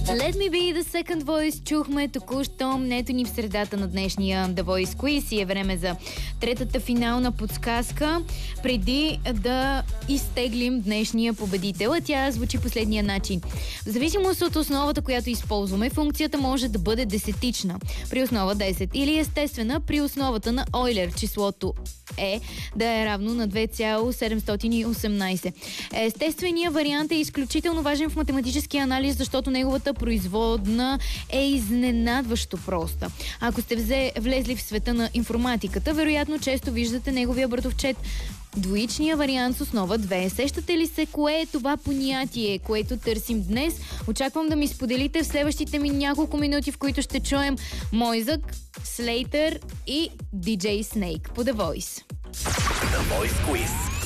Let me be the second voice. Чухме току-що мнето ни в средата на днешния The Voice Quiz и е време за третата финална подсказка, преди да изтеглим днешния победител. А тя звучи последния начин. В зависимост от основата, която използваме, функцията може да бъде десетична при основа 10 или естествена при основата на Ойлер, числото е да е равно на 2,718. Естественият вариант е изключително важен в математическия анализ, защото неговата производна е изненадващо проста. Ако сте влезли в света на информатиката, вероятно често виждате неговия братовчет двоичния вариант с основа 2. Сещате ли се кое е това понятие, което търсим днес? Очаквам да ми споделите в следващите ми няколко минути, в които ще чуем Мойзък, Slater и DJ Snake по The Voice. The Voice Quiz.